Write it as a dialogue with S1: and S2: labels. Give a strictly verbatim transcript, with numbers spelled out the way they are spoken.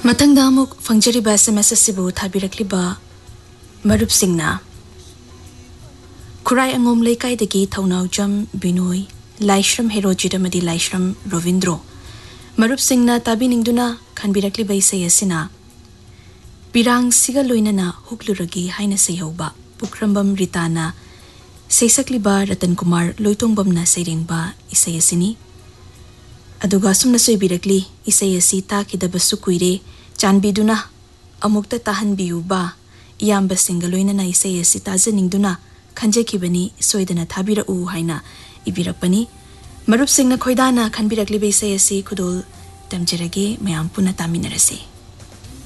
S1: ꯃꯊꯪꯗ ꯑꯃꯨꯛ ꯐꯪꯖꯔꯤꯕ ꯁꯦꯃꯦꯁ ꯑꯁꯤꯕꯨ ꯊꯥꯕꯤꯔꯛꯂꯤꯕ ꯃꯔꯨꯞꯁꯤꯡꯅ ꯈꯨꯔꯥꯏ ꯑꯉꯣꯝ ꯂꯩꯀꯥꯏꯗꯒꯤ ꯊꯧꯅꯥꯎꯖꯝ ꯕꯤꯅꯣꯏ, ꯂꯥꯏꯁ꯭ꯔꯝ ꯍꯦꯔꯣꯖꯤꯠ ꯑꯃꯗꯤ ꯂꯥꯏꯁ꯭ꯔꯝ ꯔꯣꯕꯤꯟꯗ꯭ꯔꯣ ꯃꯔꯨꯞꯁꯤꯡꯅ ꯇꯥꯕꯤꯅꯤꯡꯗꯨꯅ ꯈꯟꯕꯤꯔꯛꯂꯤꯕ ꯏꯁꯩ ꯑꯁꯤꯅ ꯄꯤꯔꯥꯡꯁꯤꯒ ꯂꯣꯏꯅꯅ ꯍꯨꯛꯂꯨꯔꯒꯤ ꯍꯥꯏꯅ ꯁꯩꯍꯧꯕ ꯄꯨꯈ꯭ꯔꯝꯕꯝ ꯔꯤꯇꯥꯅ ꯁꯩꯁꯛꯂꯤꯕ ꯔꯇꯟ ꯀꯨꯃꯥꯔ ꯂꯣꯏꯇꯣꯡꯕꯝꯅ ꯁꯩꯔꯦꯡꯕ ꯏꯁꯩ ꯑꯁꯤꯅꯤ꯫ ꯑꯗꯨꯒ ꯑꯁꯨꯝꯅ ꯁꯣꯏꯕꯤꯔꯛꯂꯤ ꯏꯁꯩ ꯑꯁꯤ ꯇꯥꯈꯤꯗꯕꯁꯨ ꯀꯨꯏꯔꯦ, ꯆꯥꯟꯕꯤꯗꯨꯅ ꯑꯃꯨꯛꯇ ꯇꯥꯍꯟꯕꯤꯌꯨꯕ ꯏꯌꯥꯝꯕꯁꯤꯡꯒ ꯂꯣꯏꯅꯅ ꯏꯁꯩ ꯑꯁꯤ ꯇꯥꯖꯅꯤꯡꯗꯨꯅ ꯈꯟꯖꯈꯤꯕꯅꯤ, ꯁꯣꯏꯗꯅ ꯊꯥꯕꯤꯔꯛꯎ ꯍꯥꯏꯅ ꯏꯕꯤꯔꯛꯄꯅꯤ꯫ ꯃꯔꯨꯞꯁꯤꯡꯅ ꯈꯣꯏꯗꯥꯅ ꯈꯟꯕꯤꯔꯛꯂꯤꯕ ꯏꯁꯩ ꯑꯁꯤ ꯈꯨꯗꯣꯜ ꯇꯝꯖꯔꯒꯦ, ꯃꯌꯥꯝ ꯄꯨꯟꯅ ꯇꯥꯃꯤꯟꯅꯔꯁꯤ꯫